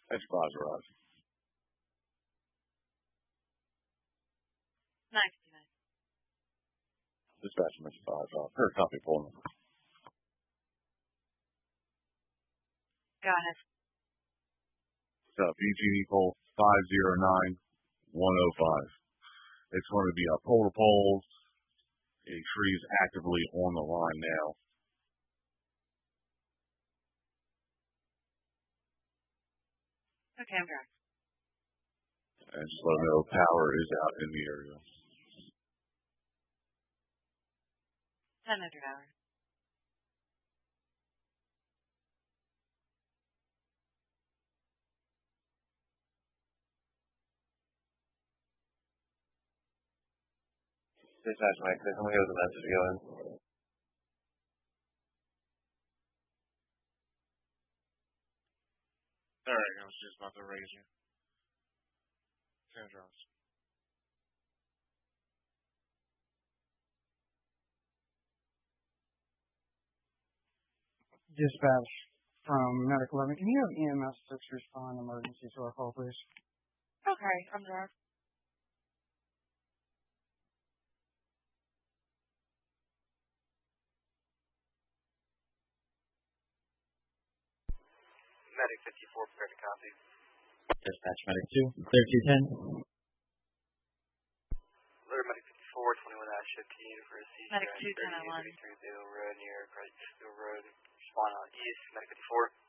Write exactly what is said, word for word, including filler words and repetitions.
Enterprise arrived. nine fifty-nine. Dispatch message five five. Per copy, pull number. Go ahead. It's uh, B G Pole five zero nine one oh five. It's going to be a pole to pole. A tree is actively on the line now. Okay, I'm driving. And just let them know power is out in the area. ten hundred hours. Dispatch Mike six, I'm going to go with the message going. Alright, I was just about to raise you. ten drops. Dispatch from Medic eleven. Can you have E M S six respond emergency to our call, please? Okay, I'm driving. Medic fifty-four, prepare to copy. Dispatch Medic two, clear two ten. Alert Medic fifty-four, twenty-one dash fifteen for a C. Medic two ten oh one. thirty-three Road near Credit Road. Respond on East, Medic fifty-four.